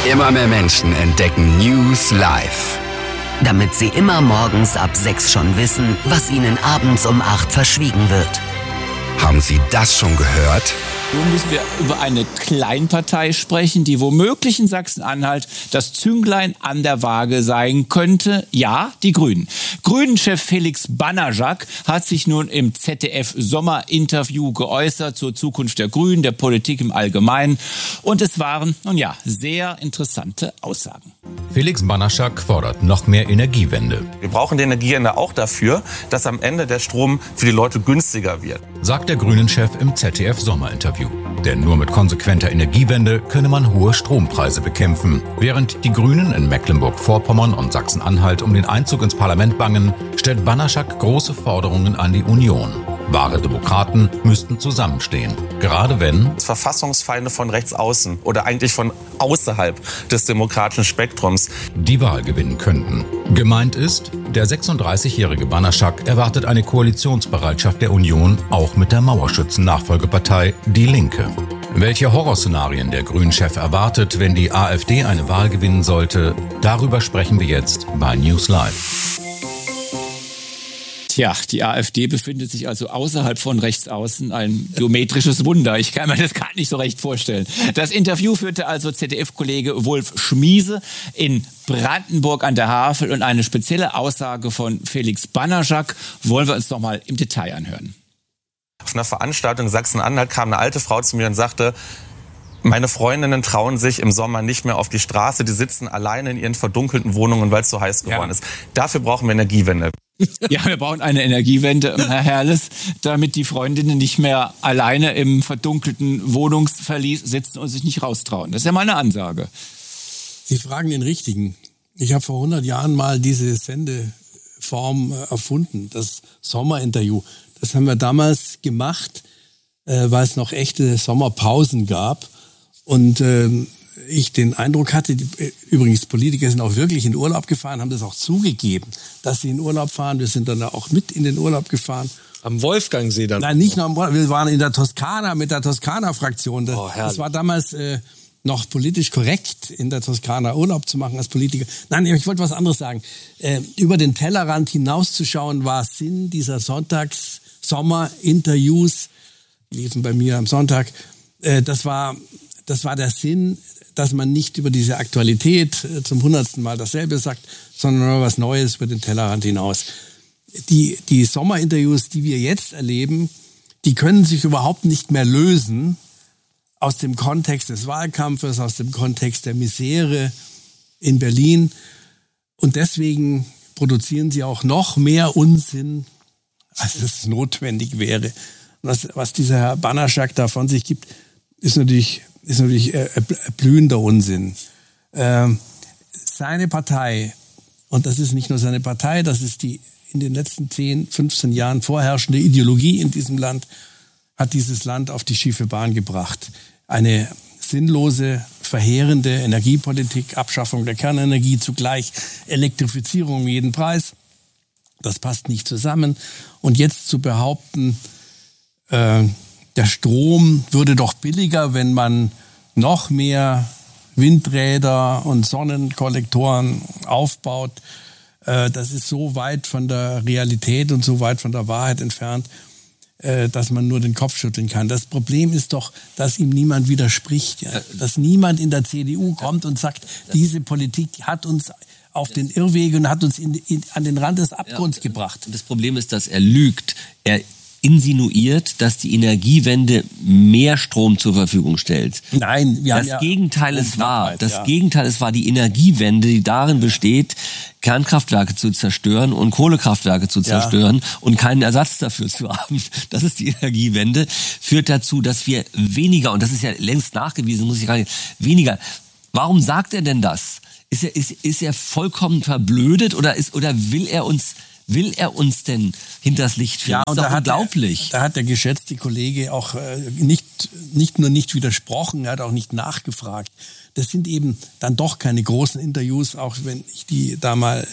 Immer mehr Menschen entdecken News live. Damit sie immer morgens ab 6 schon wissen, was ihnen abends um 8 verschwiegen wird. Haben Sie das schon gehört? Nun müssen wir über eine Kleinpartei sprechen, die womöglich in Sachsen-Anhalt das Zünglein an der Waage sein könnte. Ja, die Grünen. Grünen-Chef Felix Banajak hat sich nun im ZDF-Sommerinterview geäußert zur Zukunft der Grünen, der Politik im Allgemeinen. Und es waren, nun ja, sehr interessante Aussagen. Felix Banajak fordert noch mehr Energiewende. Wir brauchen die Energiewende auch dafür, dass am Ende der Strom für die Leute günstiger wird. Sagt der Grünen-Chef im ZDF-Sommerinterview. Denn nur mit konsequenter Energiewende könne man hohe Strompreise bekämpfen. Während die Grünen in Mecklenburg-Vorpommern und Sachsen-Anhalt um den Einzug ins Parlament bangen, stellt Banajak große Forderungen an die Union. Wahre Demokraten müssten zusammenstehen. Gerade wenn Verfassungsfeinde von rechts außen oder eigentlich von außerhalb des demokratischen Spektrums die Wahl gewinnen könnten. Gemeint ist, der 36-jährige Banajak erwartet eine Koalitionsbereitschaft der Union, auch mit der Mauerschützen-Nachfolgepartei Die Linke. Welche Horrorszenarien der Grünen-Chef erwartet, wenn die AfD eine Wahl gewinnen sollte, darüber sprechen wir jetzt bei News Live. Tja, die AfD befindet sich also außerhalb von rechts außen, ein geometrisches Wunder. Ich kann mir das gar nicht so recht vorstellen. Das Interview führte also ZDF-Kollege Wolf Schmiese in Brandenburg an der Havel und eine spezielle Aussage von Felix Banajak wollen wir uns noch mal im Detail anhören. Auf einer Veranstaltung in Sachsen-Anhalt kam eine alte Frau zu mir und sagte, meine Freundinnen trauen sich im Sommer nicht mehr auf die Straße, die sitzen alleine in ihren verdunkelten Wohnungen, weil es so heiß geworden ist. Dafür brauchen wir Energiewende. Ja, wir brauchen eine Energiewende, Herr Herrles, damit die Freundinnen nicht mehr alleine im verdunkelten Wohnungsverlies sitzen und sich nicht raustrauen. Das ist ja mal eine Ansage. Sie fragen den Richtigen. Ich habe vor 100 Jahren mal diese Sendeform erfunden, das Sommerinterview. Das haben wir damals gemacht, weil es noch echte Sommerpausen gab. Und ich den Eindruck hatte, übrigens Politiker sind auch wirklich in Urlaub gefahren, haben das auch zugegeben, dass sie in Urlaub fahren. Wir sind dann auch mit in den Urlaub gefahren. Am Wolfgangsee dann? Nein, nicht nur am Wolfgangsee. Wir waren in der Toskana mit der Toskana-Fraktion. Das war damals noch politisch korrekt, in der Toskana Urlaub zu machen als Politiker. Nein, ich wollte was anderes sagen. Über den Tellerrand hinauszuschauen war Sinn dieser Sonntags-Sommer-Interviews, die liefen bei mir am Sonntag. Das war der Sinn, dass man nicht über diese Aktualität zum 100. Mal dasselbe sagt, sondern nur was Neues über den Tellerrand hinaus. Die Sommerinterviews, die wir jetzt erleben, die können sich überhaupt nicht mehr lösen aus dem Kontext des Wahlkampfes, aus dem Kontext der Misere in Berlin. Und deswegen produzieren sie auch noch mehr Unsinn, als es notwendig wäre. Und was dieser Herr Banajak da von sich gibt, ist natürlich blühender Unsinn. Seine Partei, und das ist nicht nur seine Partei, das ist die in den letzten 10, 15 Jahren vorherrschende Ideologie in diesem Land, hat dieses Land auf die schiefe Bahn gebracht. Eine sinnlose, verheerende Energiepolitik, Abschaffung der Kernenergie, zugleich Elektrifizierung um jeden Preis. Das passt nicht zusammen. Und jetzt zu behaupten, der Strom würde doch billiger, wenn man noch mehr Windräder und Sonnenkollektoren aufbaut. Das ist so weit von der Realität und so weit von der Wahrheit entfernt, dass man nur den Kopf schütteln kann. Das Problem ist doch, dass ihm niemand widerspricht. Ja? Dass niemand in der CDU kommt und sagt, diese Politik hat uns auf den Irrweg und hat uns an den Rand des Abgrunds gebracht. Das Problem ist, dass er lügt. Er insinuiert, dass die Energiewende mehr Strom zur Verfügung stellt. Nein, das Gegenteil ist wahr. Das Gegenteil ist wahr. Die Energiewende, die darin besteht, Kernkraftwerke zu zerstören und Kohlekraftwerke zu zerstören und keinen Ersatz dafür zu haben. Das ist die Energiewende. Führt dazu, dass wir weniger, und das ist ja längst nachgewiesen, muss ich gar nicht, weniger. Warum sagt er denn das? Ist er vollkommen verblödet oder will er uns denn hinters Licht führen? Ja, und das ist doch unglaublich. Da hat der geschätzte Kollege auch nicht nur nicht widersprochen, er hat auch nicht nachgefragt. Das sind eben dann doch keine großen Interviews, auch wenn ich die da mal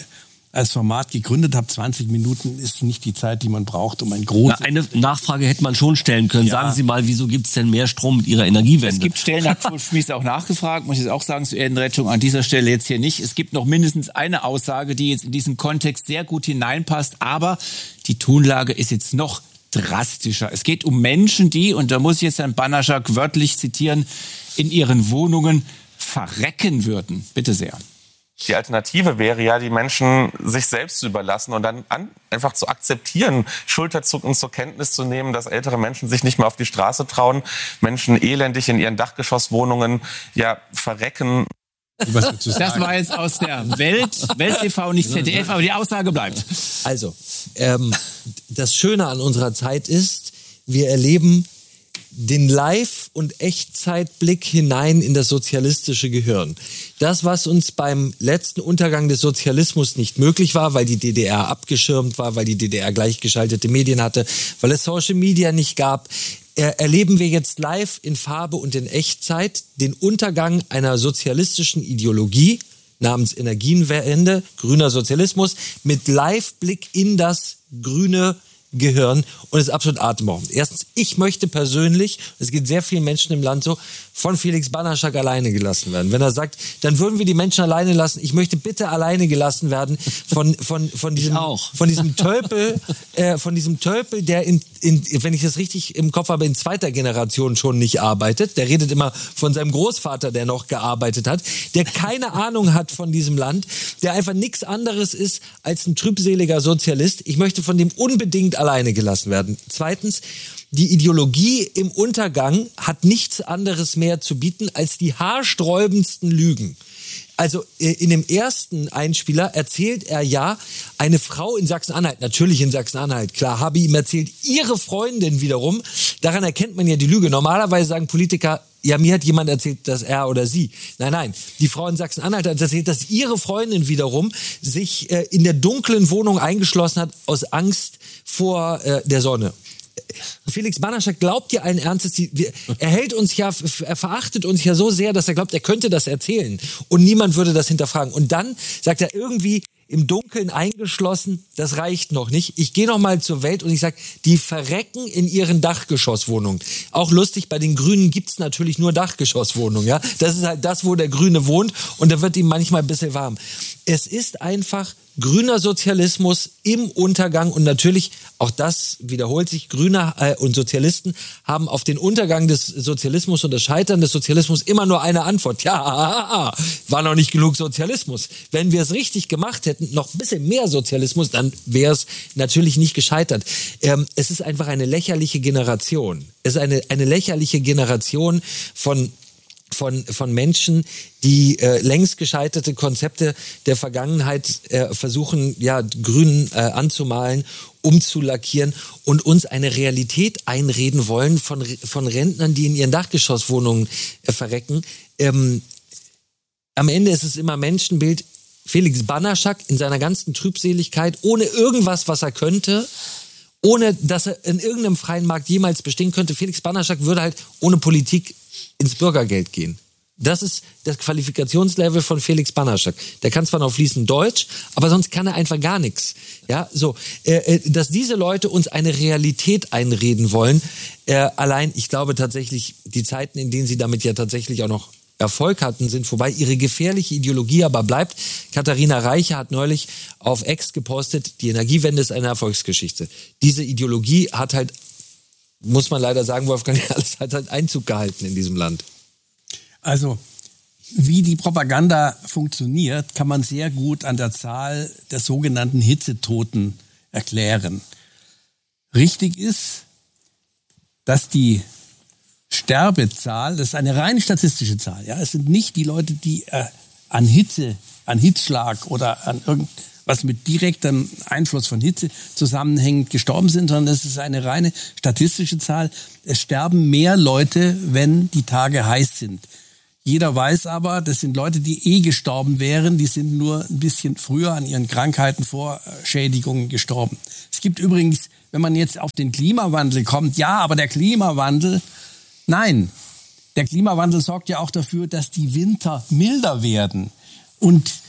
als Format gegründet habe. 20 Minuten ist nicht die Zeit, die man braucht, um ein großes... Eine Nachfrage hätte man schon stellen können. Ja. Sagen Sie mal, wieso gibt es denn mehr Strom mit Ihrer Energiewende? Es gibt Stellen, hat Wolf Schmies auch nachgefragt, muss ich jetzt auch sagen, zur Erdenrettung an dieser Stelle jetzt hier nicht. Es gibt noch mindestens eine Aussage, die jetzt in diesen Kontext sehr gut hineinpasst, aber die Tonlage ist jetzt noch drastischer. Es geht um Menschen, die, und da muss ich jetzt Herrn Banaschak wörtlich zitieren, in ihren Wohnungen verrecken würden. Bitte sehr. Die Alternative wäre ja, die Menschen sich selbst zu überlassen und dann einfach zu akzeptieren, Schulterzucken zur Kenntnis zu nehmen, dass ältere Menschen sich nicht mehr auf die Straße trauen, Menschen elendig in ihren Dachgeschosswohnungen verrecken. Das war jetzt aus der Welt TV, nicht ZDF, aber die Aussage bleibt. Also, das Schöne an unserer Zeit ist, wir erleben den Live- und Echtzeitblick hinein in das sozialistische Gehirn. Das, was uns beim letzten Untergang des Sozialismus nicht möglich war, weil die DDR abgeschirmt war, weil die DDR gleichgeschaltete Medien hatte, weil es Social Media nicht gab, erleben wir jetzt live in Farbe und in Echtzeit den Untergang einer sozialistischen Ideologie namens Energiewende, grüner Sozialismus, mit Live-Blick in das grüne Gehirn, und es ist absolut atemberaubend. Erstens, ich möchte persönlich, es geht sehr vielen Menschen im Land so, von Felix Banaschak alleine gelassen werden. Wenn er sagt, dann würden wir die Menschen alleine lassen. Ich möchte bitte alleine gelassen werden von diesem Tölpel, der wenn ich das richtig im Kopf habe, in zweiter Generation schon nicht arbeitet. Der redet immer von seinem Großvater, der noch gearbeitet hat, der keine Ahnung hat von diesem Land, der einfach nichts anderes ist als ein trübseliger Sozialist. Ich möchte von dem unbedingt alleine gelassen werden. Zweitens, die Ideologie im Untergang hat nichts anderes mehr zu bieten als die haarsträubendsten Lügen. Also in dem ersten Einspieler erzählt er ja, eine Frau in Sachsen-Anhalt, natürlich in Sachsen-Anhalt, klar, habe ihm erzählt, ihre Freundin wiederum, daran erkennt man ja die Lüge. Normalerweise sagen Politiker, ja, mir hat jemand erzählt, dass er oder sie. Nein, die Frau in Sachsen-Anhalt hat erzählt, dass ihre Freundin wiederum sich in der dunklen Wohnung eingeschlossen hat aus Angst vor der Sonne. Felix Banaschak glaubt ja allen Ernstes, er verachtet uns ja so sehr, dass er glaubt, er könnte das erzählen und niemand würde das hinterfragen. Und dann sagt er irgendwie im Dunkeln eingeschlossen, das reicht noch nicht. Ich gehe noch mal zur Welt und ich sage, die verrecken in ihren Dachgeschosswohnungen. Auch lustig, bei den Grünen gibt's natürlich nur Dachgeschosswohnungen. Ja? Das ist halt das, wo der Grüne wohnt, und da wird ihm manchmal ein bisschen warm. Es ist einfach grüner Sozialismus im Untergang, und natürlich, auch das wiederholt sich, Grüne und Sozialisten haben auf den Untergang des Sozialismus und das Scheitern des Sozialismus immer nur eine Antwort. Ja, war noch nicht genug Sozialismus. Wenn wir es richtig gemacht hätten, noch ein bisschen mehr Sozialismus, dann wäre es natürlich nicht gescheitert. Es ist einfach eine lächerliche Generation. Es ist eine lächerliche Generation von Menschen, die längst gescheiterte Konzepte der Vergangenheit versuchen, grün anzumalen, umzulackieren und uns eine Realität einreden wollen von Rentnern, die in ihren Dachgeschosswohnungen verrecken. Am Ende ist es immer Menschenbild. Felix Banaschak in seiner ganzen Trübseligkeit, ohne irgendwas, was er könnte, ohne dass er in irgendeinem freien Markt jemals bestehen könnte. Felix Banaschak würde halt ohne Politik ins Bürgergeld gehen. Das ist das Qualifikationslevel von Felix Banaschak. Der kann zwar noch fließend Deutsch, aber sonst kann er einfach gar nichts. Ja, so, dass diese Leute uns eine Realität einreden wollen, allein, ich glaube tatsächlich, die Zeiten, in denen sie damit ja tatsächlich auch noch Erfolg hatten, sind vorbei. Ihre gefährliche Ideologie aber bleibt. Katharina Reiche hat neulich auf X gepostet, die Energiewende ist eine Erfolgsgeschichte. Diese Ideologie hat halt, muss man leider sagen, Wolfgang, alles hat halt Einzug gehalten in diesem Land. Also, wie die Propaganda funktioniert, kann man sehr gut an der Zahl der sogenannten Hitzetoten erklären. Richtig ist, dass die Sterbezahl, das ist eine rein statistische Zahl, ja, es sind nicht die Leute, die an Hitzschlag oder an irgendwas mit direktem Einfluss von Hitze zusammenhängend gestorben sind, sondern es ist eine reine statistische Zahl. Es sterben mehr Leute, wenn die Tage heiß sind. Jeder weiß aber, das sind Leute, die gestorben wären, die sind nur ein bisschen früher an ihren Krankheiten, Vorschädigungen gestorben. Es gibt übrigens, wenn man jetzt auf den Klimawandel kommt, ja, aber der Klimawandel, nein, der Klimawandel sorgt ja auch dafür, dass die Winter milder werden. Und